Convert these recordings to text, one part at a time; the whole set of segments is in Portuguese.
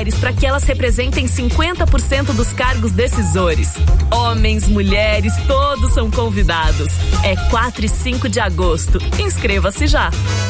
mulheres para que elas representem 50% dos cargos decisores. Homens, mulheres, todos são convidados. É 4 e 5 de agosto. Inscreva-se já.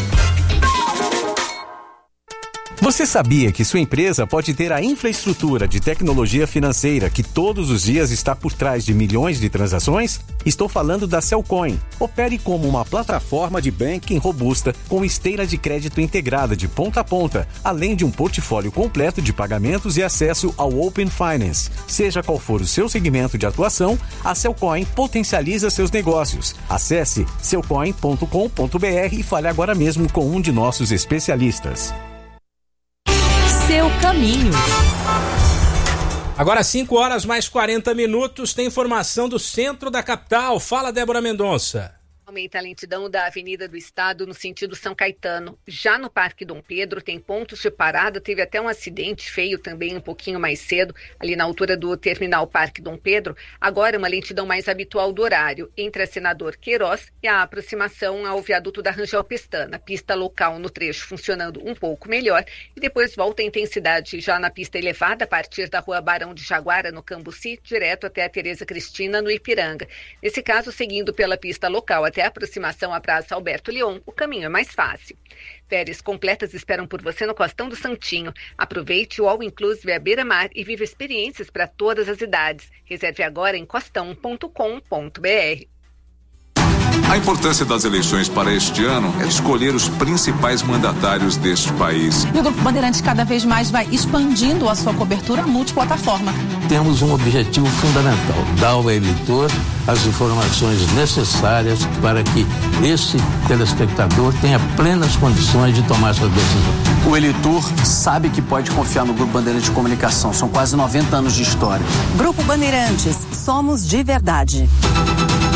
Você sabia que sua empresa pode ter a infraestrutura de tecnologia financeira que todos os dias está por trás de milhões de transações? Estou falando da Cellcoin. Opere como uma plataforma de banking robusta com esteira de crédito integrada de ponta a ponta, além de um portfólio completo de pagamentos e acesso ao Open Finance. Seja qual for o seu segmento de atuação, a Cellcoin potencializa seus negócios. Acesse cellcoin.com.br e fale agora mesmo com um de nossos especialistas. Seu caminho. Agora 5h mais 40, tem informação do centro da capital. Fala, Débora Mendonça. Aumenta a lentidão da Avenida do Estado no sentido São Caetano. Já no Parque Dom Pedro tem pontos de parada, teve até um acidente feio também um pouquinho mais cedo, ali na altura do terminal Parque Dom Pedro. Agora uma lentidão mais habitual do horário, entre a Senador Queiroz e a aproximação ao viaduto da Rangel Pestana. Pista local no trecho funcionando um pouco melhor e depois volta a intensidade já na pista elevada a partir da Rua Barão de Jaguara, no Cambuci, direto até a Tereza Cristina, no Ipiranga. Nesse caso, seguindo pela pista local até a aproximação à Praça Alberto Leon, o caminho é mais fácil. Férias completas esperam por você no Costão do Santinho. Aproveite o All Inclusive à beira-mar e viva experiências para todas as idades. Reserve agora em costão.com.br. A importância das eleições para este ano é escolher os principais mandatários deste país. E o Grupo Bandeirantes cada vez mais vai expandindo a sua cobertura multiplataforma. Temos um objetivo fundamental: dar ao eleitor as informações necessárias para que esse telespectador tenha plenas condições de tomar sua decisão. O eleitor sabe que pode confiar no Grupo Bandeirantes de Comunicação. São quase 90 anos de história. Grupo Bandeirantes, somos de verdade.